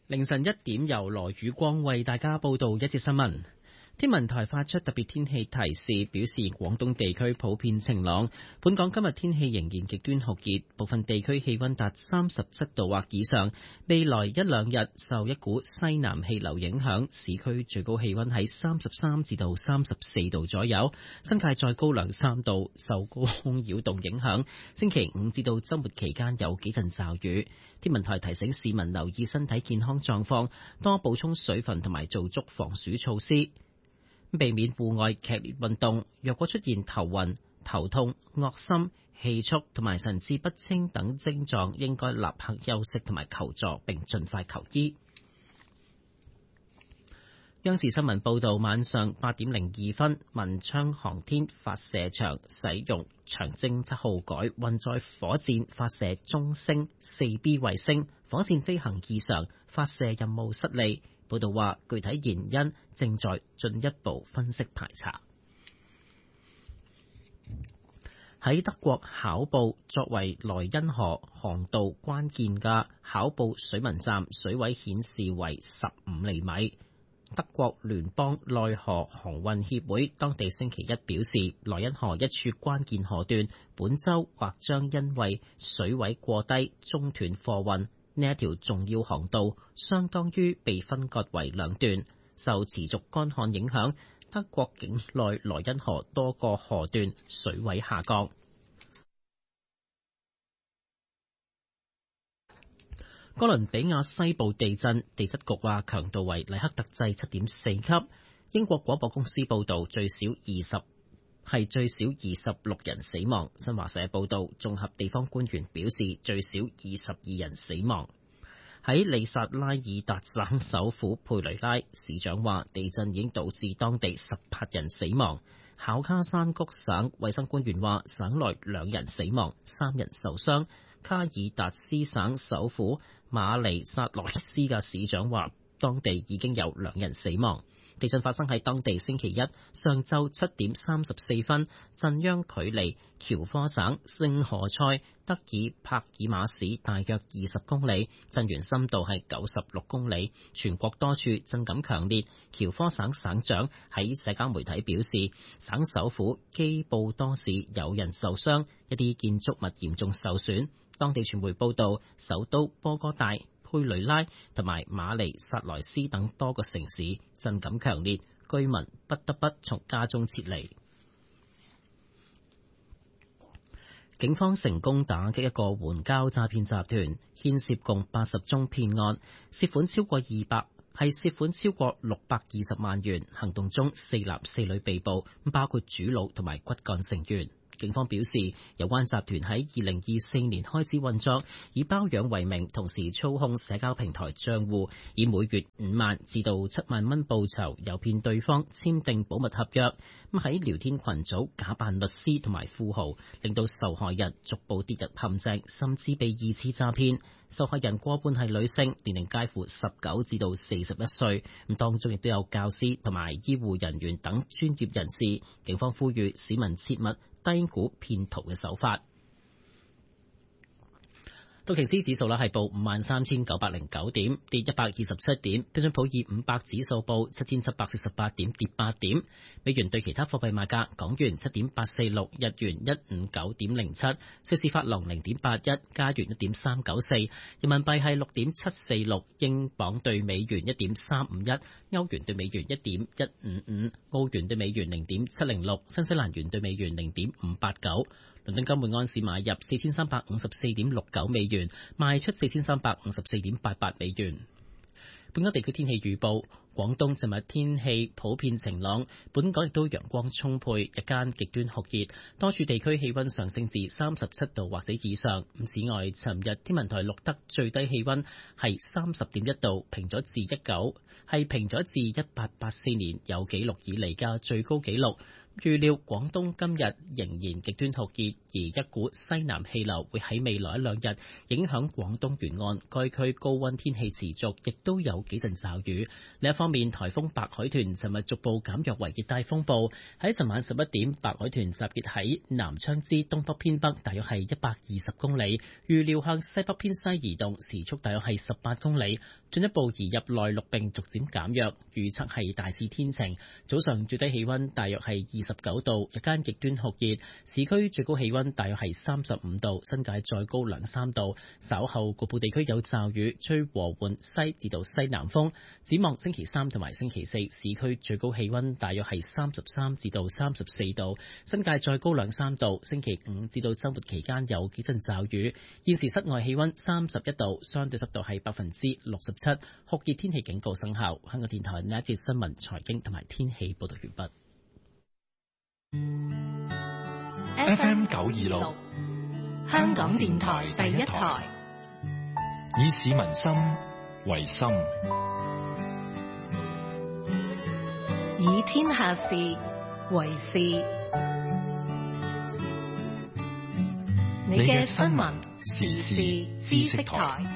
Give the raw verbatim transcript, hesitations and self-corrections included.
凌晨一點，由羅宇光為大家報道一節新聞。天文台發出特別天氣提示，表示廣東地區普遍晴朗。本港今日天氣仍然極端酷熱，部分地區氣溫達三十七度或以上。未來一兩日受一股西南氣流影響，市區最高氣溫喺三十三至到三十四度左右，新界再高兩三度。受高空擾動影響，星期五至到週末期間有幾陣驟雨。天文台提醒市民留意身體健康狀況，多補充水分同埋做足防暑措施。避免戶外劇烈運動，若果出現頭暈、頭痛、惡心、氣促同埋神志不清等症狀，應該立刻休息同埋求助，並盡快求醫。央視新聞報導，晚上八點零二分，文昌航天發射場使用長征七號改運載火箭發射中星四 B 衛星，火箭飛行異常，發射任務失利。報道話，具體原因正在進一步分析排查。喺德國考布作為萊茵河航道關鍵嘅考布水文站，水位顯示為十五厘米。德國聯邦內河航運協會當地星期一表示，萊茵河一處關鍵河段本週或將因為水位過低中斷貨運。呢一條重要航道相當於被分割為兩段，受持續乾旱影響，德國境內萊茵河多個河段水位下降。哥倫比亞西部地震，地質局話強度為黎克特制七點四級。英國廣播公司報導，最少二十係最少二十六人死亡。新華社報導，綜合地方官員表示，最少二十二人死亡。喺里薩拉爾達省首府佩雷拉，市長話地震已經導致當地十八人死亡。考卡山谷省衛生官員話，省內兩人死亡，三人受傷。卡爾達斯省首府馬尼薩萊斯嘅市長話，當地已經有兩人死亡。地震發生喺當地星期一上晝七點三十四分，震央距離喬科省聖何塞德爾帕爾馬市大約二十公里，震源深度係九十六公里。全國多處震感強烈。喬科省省長喺社交媒體表示，省首府基布多市有人受傷，一啲建築物嚴重受損。當地傳媒報道，首都波哥大、佩雷拉同埋馬尼薩萊斯等多個城市震感強烈，居民不得不從家中撤離。警方成功打擊一個援交詐騙集團，牽涉共八十宗騙案，涉款超過二百，係涉款超過六百二十萬元。行動中四男四女被捕，包括主腦同埋骨幹成員。警方表示，有關集團喺二零二四年開始運作，以包養為名，同時操控社交平台賬戶，以每月五萬至到七萬蚊報酬，誘騙對方簽訂保密合約。咁喺聊天群組假扮律師同埋富豪，令到受害人逐步跌入陷阱，甚至被二次詐騙。受害人過半係女性，年齡介乎十九至到四十一歲，咁當中亦都有教師同埋醫護人員等專業人士。警方呼籲市民切勿低估騙徒嘅手法。道瓊斯指數咧係報五萬三千九百零九點，跌一百二十七點。標準普爾五百指數報七千七百四十八點，跌八點。美元對其他貨幣賣價：港元七點八四六，日元一五九點零七，瑞士法郎零點八一，加元一點三九四，人民幣係六點七四六，英鎊對美元一點三五一，歐元對美元一點一五五，澳元對美元零點七零六，新西蘭元對美元零點五八九。倫敦金每安士買入四千三百五十四點六九美元，賣出四千三百五十四點八八美元。本港地區天氣預報：廣東尋日天氣普遍晴朗，本港亦都陽光充沛，日間極端酷熱，多處地區氣溫上升至三十七度或者以上。此外，尋日天文台錄得最低氣溫係三十點一度，平咗至一九，係平咗至一八八四年有紀錄以嚟嘅最高紀錄。 預料廣東今日仍然極端酷熱，而一股西南氣流會喺未來一兩日影響廣東沿岸，該區高溫天氣持續，亦都有幾陣驟雨。另一方面，颱風白海豚尋日逐步減弱為熱帶風暴，喺尋晚十一點，白海豚集結喺南昌之東北偏北，大約係一百二十公里，預料向西北偏西移動，時速大約係十八公里，進一步移入內陸並逐漸減弱。預測係大致天晴，早上最低氣溫大約係二十九度，日間極端酷熱，市區最高氣溫大約係三十五度，新界再高兩三度。稍後局部地區有驟雨，吹和緩西至到西南風。展望星期三同埋星期四，市區最高氣溫大約係三十三至到三十四度，新界再高兩三度。星期五至到周末期間有幾陣驟雨。現時室外氣溫三十一度，相對濕度係百分之六十七，酷熱天氣警告生效。香港電台呢一節新聞、財經同埋天氣報道完畢。 F M 九二六，香港電台第一台，以市民心為心，以天下事為事。你嘅新聞時事知識台。